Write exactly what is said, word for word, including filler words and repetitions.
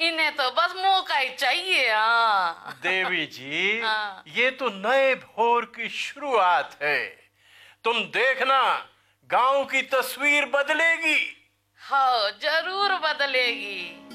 इन्हें तो बस मौका ही चाहिए। हाँ देवी जी, हाँ। ये तो नए भोर की शुरुआत है। तुम देखना, गांव की तस्वीर बदलेगी। हाँ जरूर बदलेगी।